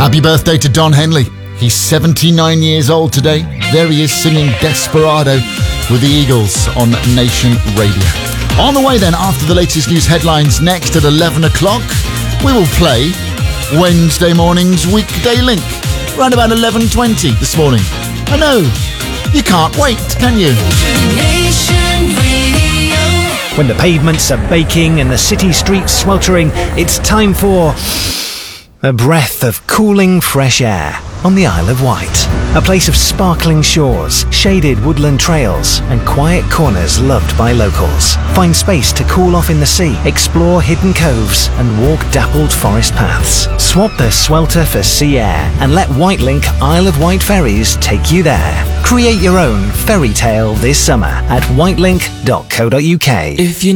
Happy birthday to Don Henley. He's 79 years old today. There he is singing Desperado with the Eagles on Nation Radio. On the way then, after the latest news headlines, next at 11 o'clock, we will play Wednesday morning's Weekday Link. Around about 11:20 this morning. I know, you can't wait, can you? Nation Radio. When the pavements are baking and the city streets sweltering, it's time for a breath of cooling fresh air on the Isle of Wight. A place of sparkling shores, shaded woodland trails, and quiet corners loved by locals. Find space to cool off in the sea, explore hidden coves, and walk dappled forest paths. Swap the swelter for sea air and let Wightlink Isle of Wight ferries take you there. Create your own fairy tale this summer at wightlink.co.uk. If you